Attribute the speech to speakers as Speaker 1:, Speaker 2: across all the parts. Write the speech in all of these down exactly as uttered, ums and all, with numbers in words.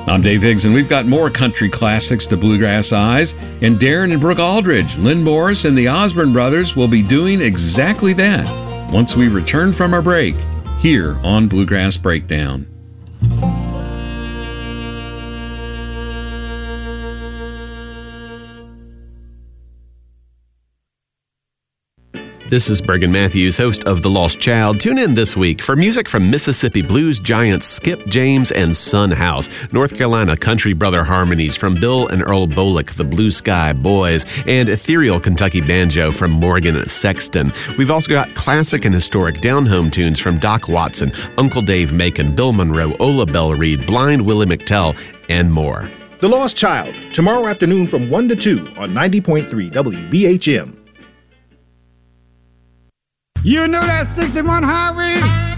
Speaker 1: I'm Dave Higgs, and we've got more country classics to Bluegrass Eyes. And Darren and Brooke Aldridge, Lynn Morris, and the Osborne Brothers will be doing exactly that once we return from our break here on Bluegrass Breakdown.
Speaker 2: This is Bergen Matthews, host of The Lost Child. Tune in this week for music from Mississippi blues giants Skip James and Son House, North Carolina country brother harmonies from Bill and Earl Bolick, the Blue Sky Boys, and ethereal Kentucky banjo from Morgan Sexton. We've also got classic and historic down-home tunes from Doc Watson, Uncle Dave Macon, Bill Monroe, Ola Bell Reed, Blind Willie McTell, and more.
Speaker 3: The Lost Child, tomorrow afternoon from one to two on ninety point three W B H M.
Speaker 4: You know that sixty-one highway?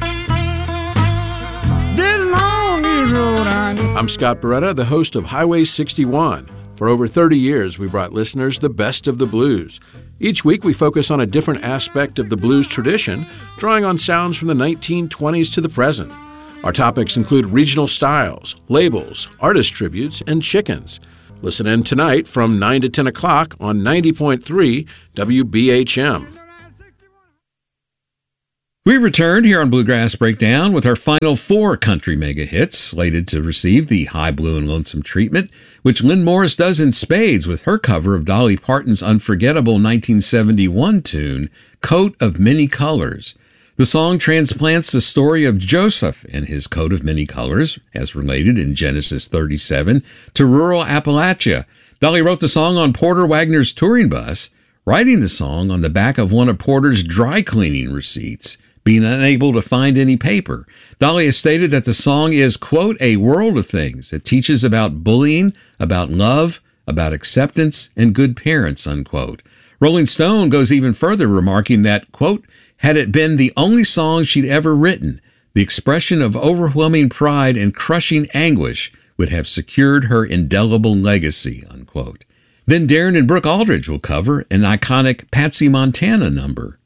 Speaker 4: This long is road on it.
Speaker 5: I'm Scott Beretta, the host of Highway sixty-one. For over thirty years, we brought listeners the best of the blues. Each week, we focus on a different aspect of the blues tradition, drawing on sounds from the nineteen twenties to the present. Our topics include regional styles, labels, artist tributes, and chickens. Listen in tonight from nine to ten o'clock on ninety point three W B H M.
Speaker 1: We returned here on Bluegrass Breakdown with our final four country mega hits, slated to receive the High Blue and Lonesome treatment, which Lynn Morris does in spades with her cover of Dolly Parton's unforgettable nineteen seventy-one tune, Coat of Many Colors. The song transplants the story of Joseph and his coat of many colors, as related in Genesis thirty-seven, to rural Appalachia. Dolly wrote the song on Porter Wagner's touring bus, writing the song on the back of one of Porter's dry cleaning receipts. Being unable to find any paper, Dolly has stated that the song is, quote, a world of things. It teaches about bullying, about love, about acceptance, and good parents, unquote. Rolling Stone goes even further, remarking that, quote, had it been the only song she'd ever written, the expression of overwhelming pride and crushing anguish would have secured her indelible legacy, unquote. Then Darren and Brooke Aldridge will cover an iconic Patsy Montana number,